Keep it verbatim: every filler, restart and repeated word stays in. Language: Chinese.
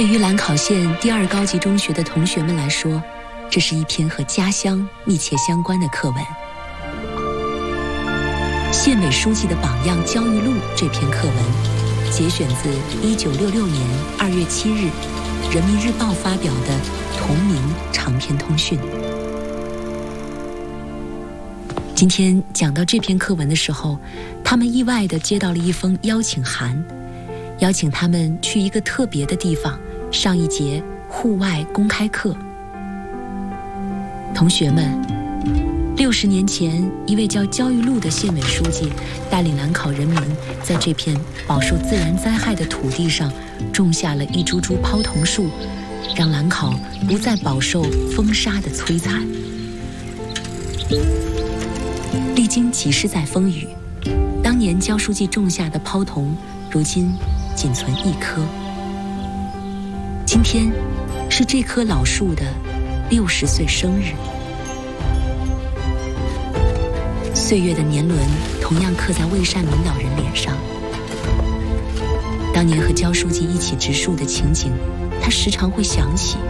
对于兰考县第二高级中学的同学们来说，这是一篇和家乡密切相关的课文。县委书记的榜样焦裕禄这篇课文节选自一九六六年二月七日《人民日报》发表的同名长篇通讯。今天讲到这篇课文的时候，他们意外地接到了一封邀请函，邀请他们去一个特别的地方上一节户外公开课。同学们，六十年前，一位叫焦裕禄的县委书记带领兰考人民在这片饱受自然灾害的土地上种下了一株株泡桐树，让兰考不再饱受风沙的摧残。历经几十载风雨，当年焦书记种下的泡桐，如今仅存一棵。今天是这棵老树的六十岁生日。岁月的年轮同样刻在魏善民老人脸上。当年和焦书记一起植树的情景，他时常会想起。